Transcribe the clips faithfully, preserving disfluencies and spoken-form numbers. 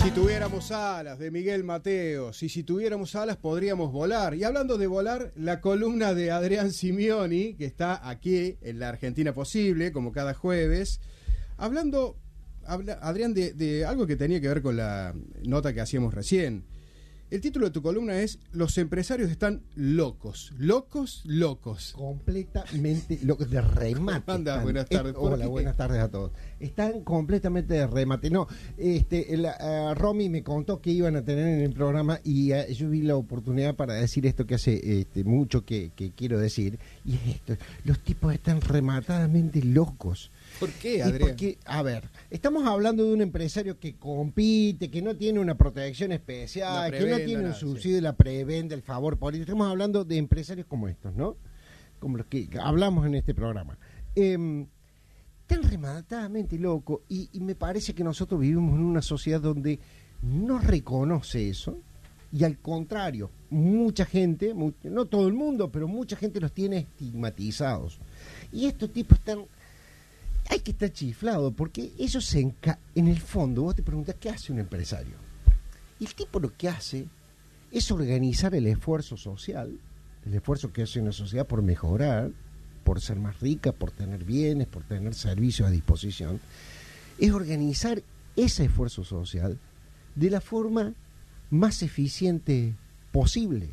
Si tuviéramos alas, de Miguel Mateos, y si tuviéramos alas podríamos volar. Y hablando de volar, la columna de Adrián Simioni, que está aquí en La Argentina Posible, como cada jueves, hablando, habla, Adrián, de, de algo que tenía que ver con la nota que hacíamos recién. El título de tu columna es "Los empresarios están locos, locos, locos". Completamente locos, de remate. Anda, están. buenas tardes. Eh, hola, buenas tardes a todos. Están completamente de remate. No, este, el, uh, Romy me contó que iban a tener en el programa y uh, yo vi la oportunidad para decir esto que hace este, mucho que, que quiero decir, y es esto: los tipos están rematadamente locos. ¿Por qué, Adrián? Porque, a ver, estamos hablando de un empresario que compite, que no tiene una protección especial, que no tiene un subsidio de la prebenda, el favor político. Estamos hablando de empresarios como estos, ¿no? Como los que hablamos en este programa. Eh, tan rematadamente loco, y, y me parece que nosotros vivimos en una sociedad donde no reconoce eso, y al contrario, mucha gente, mu- no todo el mundo, pero mucha gente los tiene estigmatizados. Y estos tipos están... Hay que estar chiflado, porque ellos se enca... en el fondo, vos te preguntás, ¿qué hace un empresario? Y el tipo lo que hace es organizar el esfuerzo social, el esfuerzo que hace una sociedad por mejorar, por ser más rica, por tener bienes, por tener servicios a disposición, es organizar ese esfuerzo social de la forma más eficiente posible.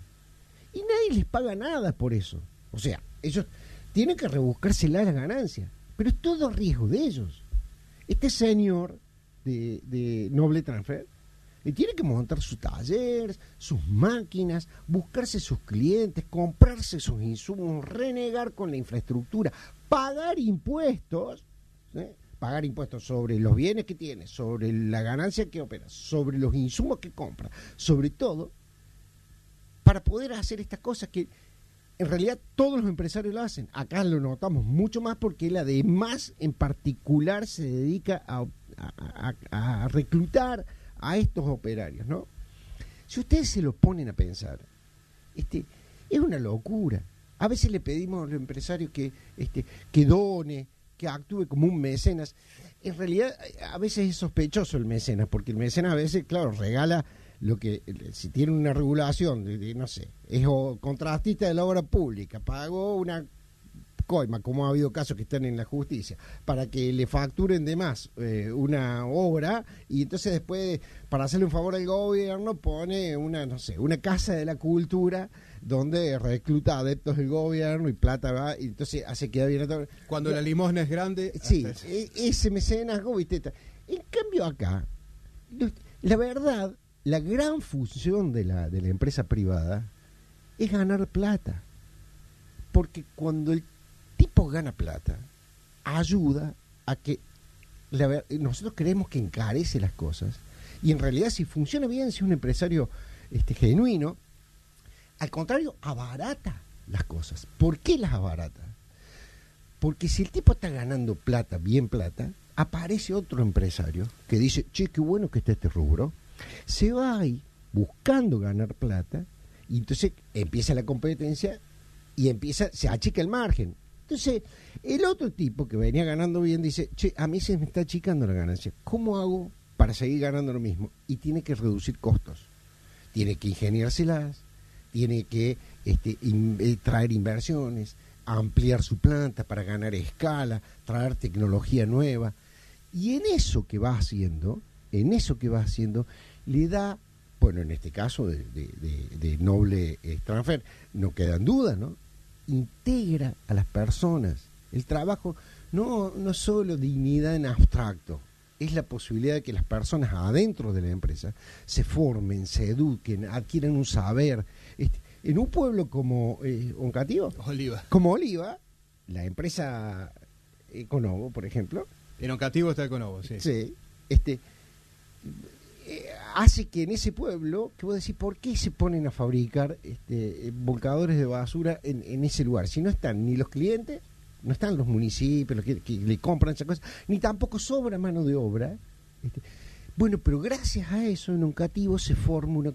Y nadie les paga nada por eso. O sea, ellos tienen que rebuscársela la ganancia, pero es todo riesgo de ellos. Este señor de, de Noble Transfer y tiene que montar sus talleres, sus máquinas, buscarse sus clientes, comprarse sus insumos, renegar con la infraestructura, pagar impuestos, ¿sí? Pagar impuestos sobre los bienes que tiene, sobre la ganancia que opera, sobre los insumos que compra, sobre todo, para poder hacer estas cosas que en realidad todos los empresarios lo hacen. Acá lo notamos mucho más porque él además en particular se dedica a, a, a, a reclutar a estos operarios, ¿no? Si ustedes se lo ponen a pensar, este, es una locura. A veces le pedimos a los empresarios que, este, que done, que actúe como un mecenas. En realidad, a veces es sospechoso el mecenas, porque el mecenas a veces, claro, regala lo que, si tiene una regulación, de, de, no sé, es contratista de la obra pública, pagó una coima, como ha habido casos que están en la justicia, para que le facturen de más eh, una obra, y entonces después, para hacerle un favor al gobierno, pone una, no sé, una casa de la cultura donde recluta adeptos del gobierno y plata va, y entonces hace quedar bien a todo. Cuando la limosna es grande. Sí, e- ese mecenazgo, ¿viste? En cambio acá, la verdad, la gran función de la, de la empresa privada es ganar plata. Porque cuando el tipo gana plata, ayuda a que la, nosotros creemos que encarece las cosas, y en realidad si funciona bien, si es un empresario este, genuino, al contrario, abarata las cosas. ¿Por qué las abarata? Porque si el tipo está ganando plata, bien plata, aparece otro empresario que dice, che, qué bueno que está este rubro, se va ahí buscando ganar plata, y entonces empieza la competencia y empieza, se achica el margen. Entonces, el otro tipo que venía ganando bien dice, che, a mí se me está achicando la ganancia, ¿cómo hago para seguir ganando lo mismo? Y tiene que reducir costos, tiene que ingeniárselas, tiene que este, in, eh, traer inversiones, ampliar su planta para ganar escala, traer tecnología nueva, y en eso que va haciendo, en eso que va haciendo, le da, bueno, en este caso de, de, de, de Noble eh, Transfer, no quedan dudas, ¿no? Integra a las personas. El trabajo no, no solo dignidad en abstracto, es la posibilidad de que las personas adentro de la empresa se formen, se eduquen, adquieran un saber. Este, en un pueblo como eh, Oncativo, Oliva. como Oliva, la empresa Econovo, por ejemplo. En Oncativo está Econovo, sí. Sí, este... Eh, hace que en ese pueblo, que vos decís, ¿por qué se ponen a fabricar este, volcadores de basura en, en ese lugar? Si no están ni los clientes, no están los municipios los que, que le compran esas cosas, ni tampoco sobra mano de obra. Este. Bueno, pero gracias a eso en Oncativo se forma una